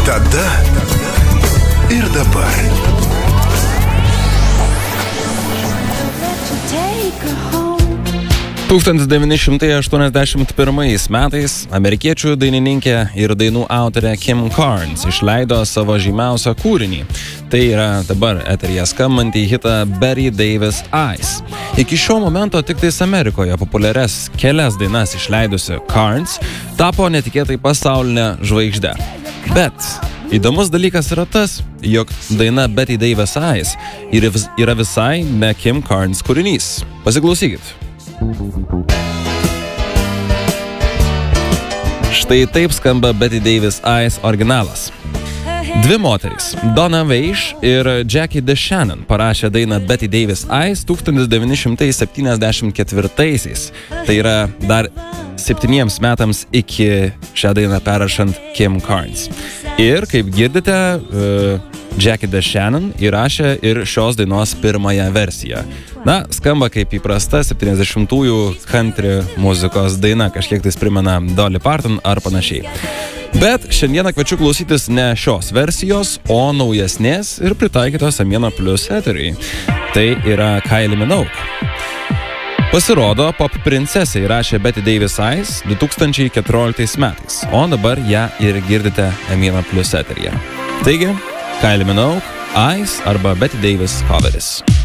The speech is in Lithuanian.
Tada ir dabar. Tūkstantis 1981 metais amerikiečių dainininkė ir dainų autorė Kim Carnes išleido savo žymiausią kūrinį. Tai yra dabar eteryje skambantį hitą Betty Davis Eyes. Iki šio momento tik tais Amerikoje populiarias kelias dainas išleidusi Carnes tapo netikėtai pasaulinė žvaigždė. Bet įdomus dalykas yra tas, jog daina Betty Davis Eyes yra visai ne Kim Carnes kūrinys. Pasiklausykit. Štai taip skamba Betty Davis Eyes originalas. Dvi moterys, Donna Weish ir Jackie DeShannon, parašė dainą Betty Davis Eyes 1974-aisiais. Tai yra dar 7 metams iki šią dainą perrašant Kim Carnes. Ir, kaip girdite, Jackie DeShannon įrašė ir šios dainos pirmąją versiją. Na, skamba kaip įprasta 70-ųjų country muzikos daina, kažkiek tai primena Dolly Parton ar panašiai. Bet šiandieną kviečiu klausytis ne šios versijos, o naujesnės ir pritaikytos Amino Plus eteriui. Tai yra Kylie Minogue. Pasirodo, pop princesė įrašė Betty Davis Eyes 2014 metais, o dabar ją ir girdite Amino Plus eteryje. Taigi, Kylie Minogue, Eyes arba Betty Davis coveris.